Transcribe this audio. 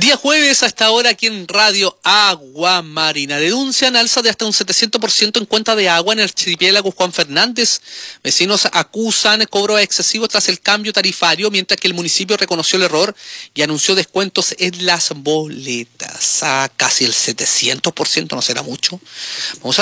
Día jueves, a esta hora aquí en Radio Agua Marina. Denuncian alza de hasta un 700% en cuenta de agua en el archipiélago Juan Fernández. Vecinos acusan cobros excesivos tras el cambio tarifario, mientras que el municipio reconoció el error y anunció descuentos en las boletas. A casi el 700%, ¿no será mucho? Vamos a